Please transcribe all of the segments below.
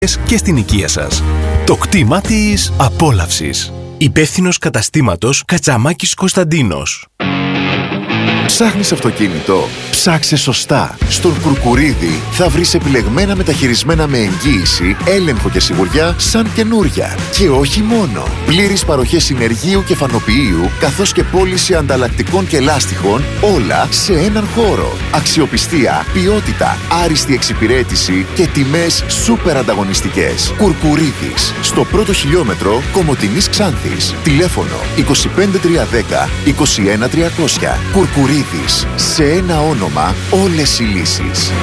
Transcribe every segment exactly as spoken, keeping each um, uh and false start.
και στην οικία σας. Το κτήμα της απόλαυσης. Υπεύθυνος καταστήματος Κατσαμάκης Κωνσταντίνος. Ψάχνεις αυτοκίνητο? Ψάξε σωστά. Στον Κουρκουρίδη θα βρεις επιλεγμένα μεταχειρισμένα με εγγύηση, έλεγχο και σιγουριά σαν καινούρια. Και όχι μόνο. Πλήρης παροχές συνεργείου και φανοποιείου, καθώς και πώληση ανταλλακτικών και λάστιχων, όλα σε έναν χώρο. Αξιοπιστία, ποιότητα, άριστη εξυπηρέτηση και τιμές σούπερ ανταγωνιστικές. Κουρκουρίδης. Στο πρώτο χιλιόμετρο Κομοτηνής Ξάνθης. Τηλέφωνο είκοσι πέντε τριακόσια δέκα είκοσι ένα τριακόσια. Κουρκουρίδης. Σε ένα όνομα όλες οι λύσεις.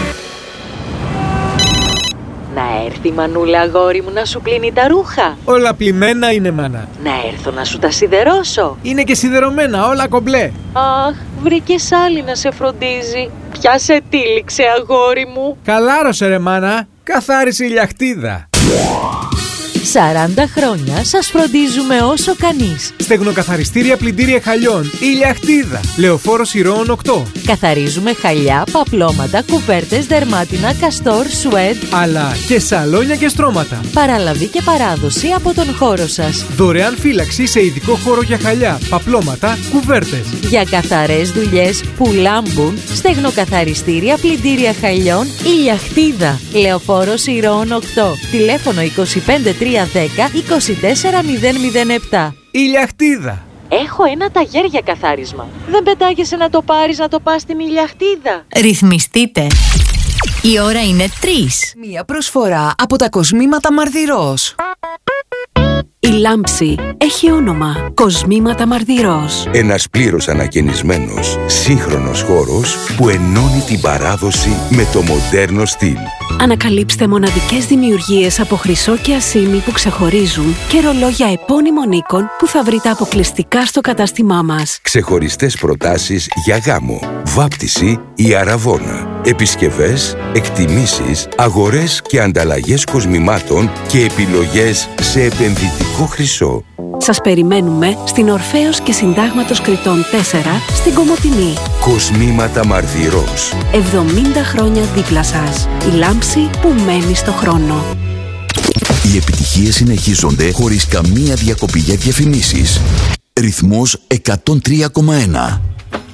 Να έρθει η Μανούλα, αγόρι μου, να σου πλύνει τα ρούχα. Όλα πλημμένα είναι, μάνα. Να έρθω να σου τα σιδερώσω. Είναι και σιδερωμένα, όλα κομπλέ. Αχ, βρήκες άλλη να σε φροντίζει. Ποια σε τύλιξε, αγόρι μου? Καλάρωσε ρε μάνα, καθάρισε η λιαχτίδα. σαράντα χρόνια σας φροντίζουμε όσο κανείς. Στεγνοκαθαριστήρια πλυντήρια χαλιών, η λιαχτίδα. Λεωφόρος Ηρώων οκτώ. Καθαρίζουμε χαλιά, παπλώματα, κουβέρτες, δερμάτινα, καστόρ, σουέντ, αλλά και σαλόνια και στρώματα. Παραλαβή και παράδοση από τον χώρο σας. Δωρεάν φύλαξη σε ειδικό χώρο για χαλιά, παπλώματα, κουβέρτες. Για καθαρές δουλειές που λάμπουν, στεγνοκαθαριστήρια πλυντήρια χαλιών, η λιαχτίδα. Λεωφόρος Ηρώων οκτώ. Τηλέφωνο είκοσι πέντε τριακόσια δέκα είκοσι τέσσερα μηδέν μηδέν επτά. Η λιαχτίδα. Έχω ένα ταγέρ για καθάρισμα. Δεν πετάγεσαι να το πάρεις να το πας στην ηλιαχτίδα? Ρυθμιστείτε. Η ώρα είναι τρεις. Μία προσφορά από τα κοσμήματα Μαρδυρός. Η λάμψη έχει όνομα Κοσμήματα Μαρδυρός. Ένας πλήρως ανακαινισμένος, σύγχρονος χώρος που ενώνει την παράδοση με το μοντέρνο στυλ. Ανακαλύψτε μοναδικές δημιουργίες από χρυσό και ασήμι που ξεχωρίζουν και ρολόγια επώνυμων οίκων που θα βρείτε αποκλειστικά στο κατάστημά μας. Ξεχωριστές προτάσεις για γάμο, βάπτιση ή αραβώνα. Επισκευές, εκτιμήσεις, αγορές και ανταλλαγές κοσμημάτων και επιλογές σε επενδυτικό χρυσό. Σας περιμένουμε στην Ορφέως και Συντάγματος Κρητών τέσσερα στην Κομοτηνή. Κοσμήματα Μαρδυρός. εβδομήντα χρόνια δίπλα σας. Η λάμψη που μένει στο χρόνο. Οι επιτυχίες συνεχίζονται χωρίς καμία διακοπή για διαφημίσεις. Ρυθμός εκατόν τρία κόμμα ένα.